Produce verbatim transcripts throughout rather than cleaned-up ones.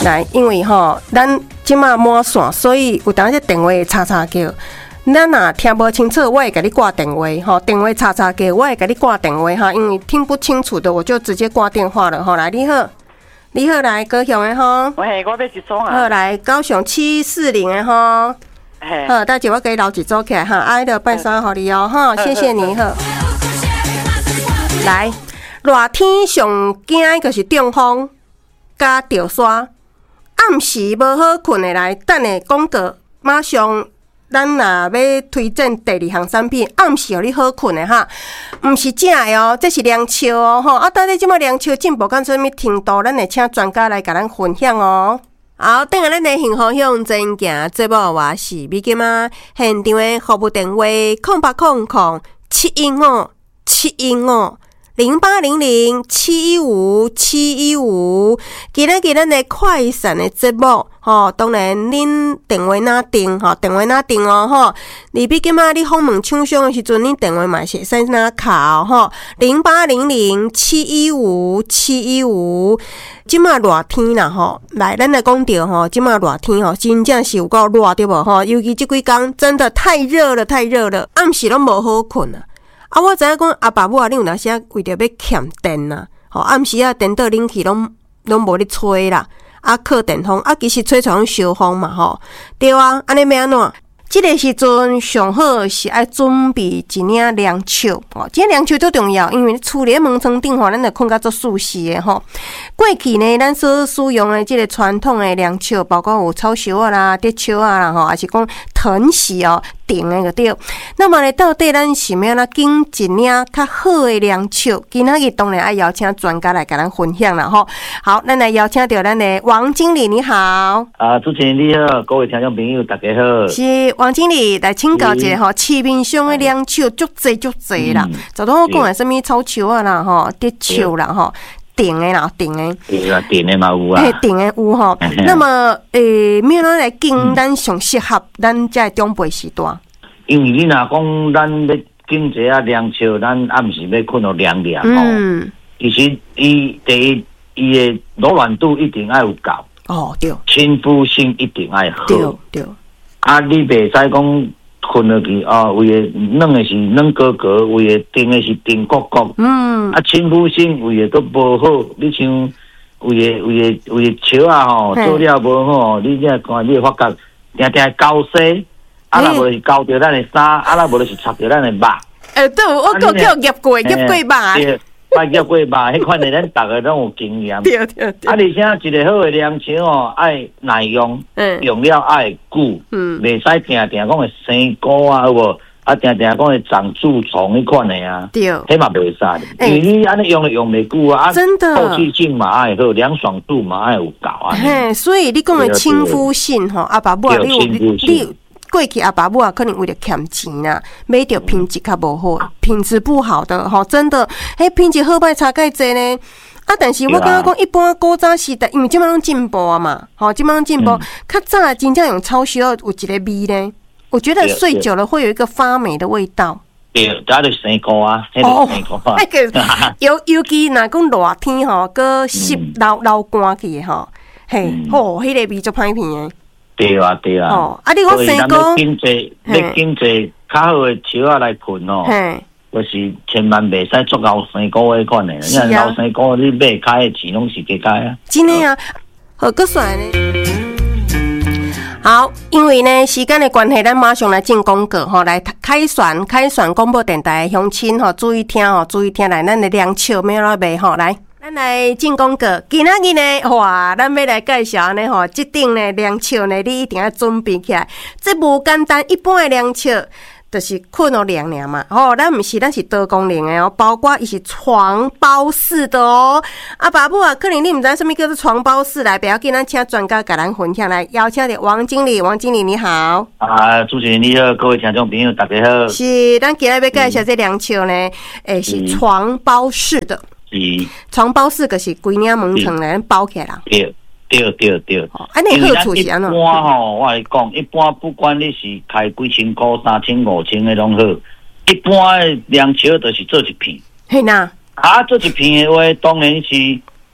来，因为吼，咱即马满线，所以有当时电话会叉叉叫。咱若听不清楚，我会给你挂电话，吼，电话叉叉叫，我会给你挂电话哈，因为听不清楚的，我就直接挂电话了，吼。来，你好，你好，来高雄的吼， 喂，我要一组啊。 好，来高雄七四零的吼，好，大姐我给你留一组起来哈，爱的拜三好你哦，哈，谢谢你好。来，热天上惊的就是中风加潮沙，暗时无好困的来，等下广告马上。咱若要推荐第二项产品，暗时互你好困的哈，毋是假的哦，这是凉笑哦吼。啊，到底即马凉笑进步到什么程度？咱会请专家来甲咱分享哦。好，等下咱的幸福向前行节目，我是美金妈，现场的服务电话空八空空七一五七一五。零八零零七一五七一五，今日今日的快闪的节目，吼，当然恁电话哪定，吼，电话哪定哦，吼，你毕竟嘛，你访问厂商的时阵，恁电话嘛是使哪卡哦，吼，零八零零七一五七一五，即马热天啦，吼，来，咱来讲到吼，即马热天吼，真正是有够热对无吼，尤其这几天真的太热了，太热了，暗时拢无好困啊。啊，我知影讲阿爸母啊，你有当时为着要欠电呐，吼暗时啊电倒冷气拢拢无咧吹啦，啊靠电风，啊其实吹出来烧风嘛吼，对啊，安尼要安怎？这个时阵上好是爱准备一领凉袖哦，这凉袖最重要，因为厝里门窗顶吼，咱着困甲足舒适的吼。过去呢，咱所使用的这个传统的凉袖，包括有草袖啊啦、竹袖啊啦吼，还是讲藤席哦。定的就对，那么呢，到底咱是要哪拣一领较好的凉袖？今仔日当然爱邀请专家来跟咱分享啦吼。好，咱来邀请到咱的王经理，你好。 啊，主持人你好，各位听众朋友大家好。 是王经理来请教一下吼，市面上的凉袖足济足济啦，就当我讲的什么草袖啊啦吼，竹袖啦吼。定的啦，定的， 对啊，定的嘛有啊， 嘿，定的有吼。那么，诶，咩咱来拣咱上适合咱这中辈时段？ 因为你若讲咱要拣一下凉袖，咱暗时要困到凉凉吼。嗯。其实伊第一，伊的柔软度一定要有够。 哦，对。 亲肤性一定要好。 对对。 啊，你袂使讲困落去哦，为的软的是软格格，为的定的是定角角。嗯。啊，亲肤性为的都无好，你像为的为的为的笑啊吼，做了无好，你这看你会发觉定定交洗，啊若无就是交着咱的衫，啊若无就是插着咱的肉。 诶，对，我个叫入过入过肉。 对，捌入过肉，迄款的咱逐个拢有经验。 对对对。 啊，而且一个好的凉袖哦，爱耐用，用了爱久，袂使定定讲会生菇啊，有无？啊，定定讲会长蛀虫迄款的啊，对，迄嘛袂使，因为你安尼用了用袂久啊， 真的， 透气性嘛爱好，凉爽度嘛爱有够啊。 嘿，所以你讲的亲肤性吼，阿爸母啊，你有你过去阿爸母啊，可能为了欠钱啦，买着品质较无好，品质不好的吼，真的，迄品质好歹差介济呢。啊，但是我感觉讲一般古早时代，因为即摆拢进步啊嘛，吼，即摆拢进步，较早真正用草袖有一个味呢。我觉得睡久了会有一个发霉的味道。 对，它就是生菇啊，迄个生菇啊。 那个尤尤其若讲热天吼，个湿流流汗去吼，嘿，吼，迄个味足歹闻的。 对啊，对啊。哦， 啊，你讲生菇， 要拣一要拣一较好的树啊来困哦。嘿，就是千万袂使做熬生菇迄款的，因为熬生菇你买开的钱拢是加开啊。 真的啊，好个帅呢。好，因为呢时间的关系，咱马上来进广告吼，来开选开选广播电台的乡亲吼，注意听吼，注意听来，咱的凉笑咩啦卖吼，来，咱来进广告。今仔日呢，哇，咱要来介绍呢吼，这顶呢凉笑呢，你一定要准备起来。这无简单，一般的凉笑。就是困哦凉凉嘛，哦，咱不是，咱是多功能的哦，包括伊是床包式的哦。啊，爸母啊，可能你唔知什么叫做床包式，来，不要紧，咱请专家甲咱分享来，邀请的王经理，王经理你好。 啊，主持人你好，各位听众朋友大家好。 是，咱今日要介绍这凉袖呢，诶、嗯，是床包式的。是。床包式就是规领门床来包起来啦。对。 对对对， 安尼好处是安怎？ 一般吼，我来讲，一般不管你是开几千块、三千、五千的拢好，一般的凉袖就是做一片。 嘿呐。 啊，做一片的话，当然是你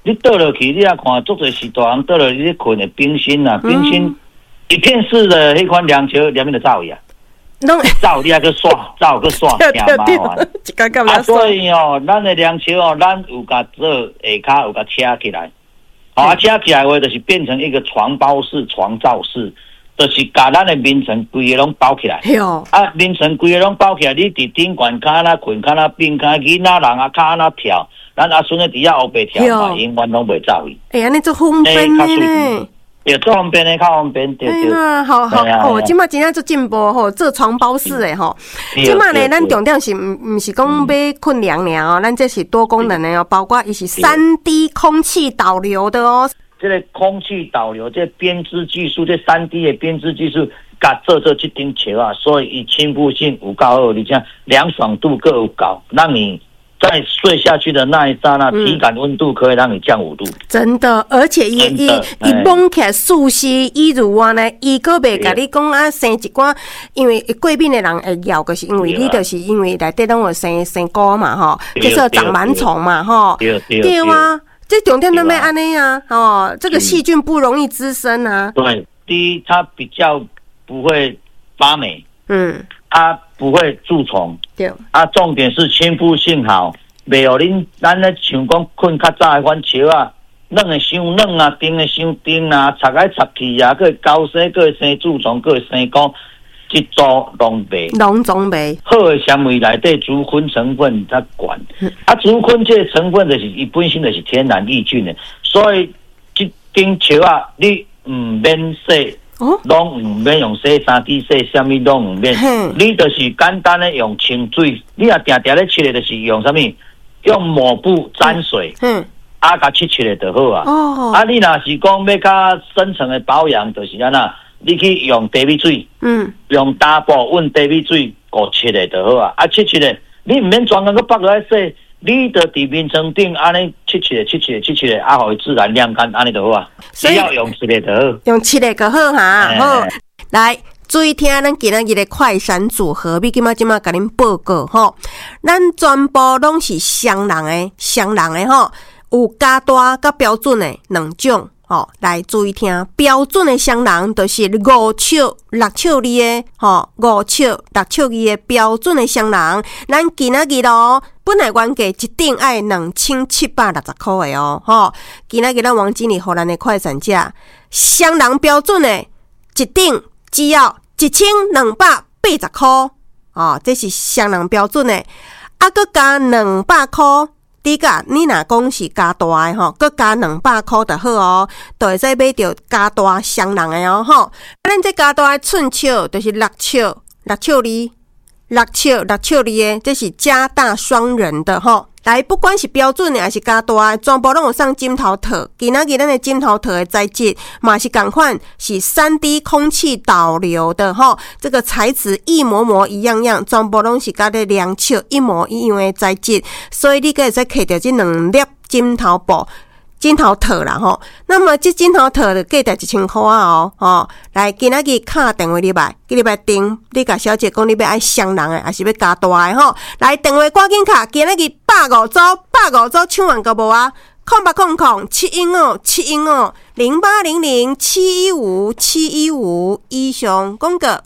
你倒落去，你啊看，足侪是大人倒落去困的冰心啊，冰心一片式的迄款凉球，连面就走去啊。 拢走你还去耍，走去耍，挺麻烦。啊，所以哦，咱的凉球哦，咱有甲做下骹有甲车起来，好啊，车起来话就是变成一个床包式、床罩式，就是甲咱的眠床规个拢包起来。啊，眠床规个拢包起来，你伫顶悬骹那困骹那并骹囡仔人啊骹那跳，咱阿孙在底下后背跳嘛，永远拢袂走去。 哎呀，你做方便呢？ 对，做方便的，较方便，对对。 哎呀，好好哦，即马真正做进步吼，做床包式的吼。即马呢，咱重点是毋毋是讲要困凉凉哦，咱这是多功能的哦，包括伊是三 D 空气导流的哦。 这个空气导流，这编织技术，这三 D 的编织技术，甲做做这顶球啊，所以伊亲肤性有够好，而且凉爽度各有高，让你在睡下去的那一刹那，体感温度可以让你降五度。 真的，而且伊伊伊摸起来舒适，伊如话呢，伊个袂甲你讲啊，生一寡，因为过敏的人会咬，就是因为你就是因为内底拢有生生菇嘛，吼，叫做长螨虫嘛，吼，对啊，这重点都没安尼啊，哦，这个细菌不容易滋生啊。 对，第一，它比较不会发霉， 嗯， 它不会蛀虫。 对啊，重点是亲肤性好，袂有恁咱咧像讲困较早诶款笑啊，软诶伤软啊，钉诶伤钉啊，插来插去啊，佮高生，佮会生蛀虫，佮会生菇，一组拢袂， 拢总袂。 好诶纤维内底竹酚成分较悬，啊，竹酚这个成分就是伊本身就是天然抑菌诶，所以这顶笑啊，你毋免洗。哦，拢唔免用洗衫机洗，什么拢唔免，你就是简单的用清水，你也定定咧切的，就是用什么？用抹布沾水，嗯，啊，甲切切的就好啊。哦，啊，你若是讲要较深层的保养，就是安那，你去用茶米水，嗯，用打布温茶米水，过切的就好啊。啊，切切的，你唔免专工去绑落来洗。你的底面层顶安尼切切切切切切，啊，互伊自然晾干，安尼就好啊。只要用切的就好， 用切的就好哈。好，来注意听咱今仔日的快闪组合，比今仔今仔甲恁报告吼。咱全部拢是双人的，双人的吼，有加大甲标准的两种。哦，来注意听，标准的双人就是五尺六尺二的，吼，五尺六尺二的标准的双人。咱今仔日咯，本来原价一顶爱两千七百六十块的哦，吼，今仔日咱王经理互咱的快闪价，双人标准的一顶只要一千两百八十块，哦，这是双人标准的，啊，佮加两百块。你甲你若讲是加大诶吼，佮加两百块就好哦，就会使买到加大双人诶哦吼。咱这加大诶寸尺就是六尺六尺二，六尺六尺二诶，这是加大双人的吼。来，不管是标准的还是加大的，全部拢有上枕头套。今仔日咱的枕头套的材质嘛是同款，是 三 D 空气导流的吼。这个材质一模模一样样，全部拢是甲咧两尺一模一样的材质，所以你可会使摕到这两粒枕头布。枕头套啦吼，那么这枕头套就价值一千块哦，吼，来今仔日敲电话入来，今日来订，你甲小姐讲你要爱双人的，还是要加大的吼？来电话赶紧敲，今仔日百五组，百五组抢完个无啊？空八空空七一五七一五零八零零七一五七一五以上广告。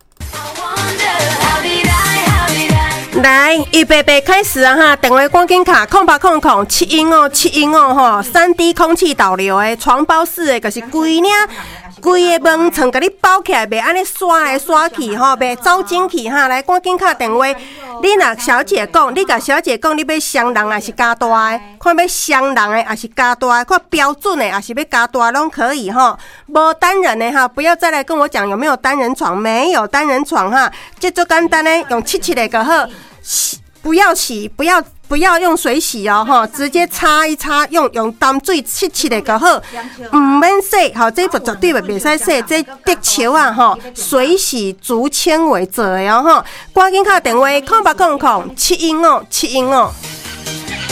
来，预备备开始啊哈！电话赶紧卡，空八空空七一五七一五吼，三 D 空气导流的床包式的，就是规领规个门床，甲你包起来，袂安尼刷来刷去吼，袂走进去哈！来，赶紧卡电话，你若小姐讲，你甲小姐讲，你要双人还是加大的？看要双人的还是加大的？看标准的还是要加大拢可以哈。无单人的哈，不要再来跟我讲有没有单人床，没有单人床哈，这最简单的用七七的就好。洗不要洗，不要不要用水洗哦，哈，直接擦一擦，用用淡水拭拭的就好，唔免洗，好，这绝对袂袂使洗，这竹球啊，哈，水洗竹纤维做的哦，哈，赶紧打电话，空八空空七一五七一五。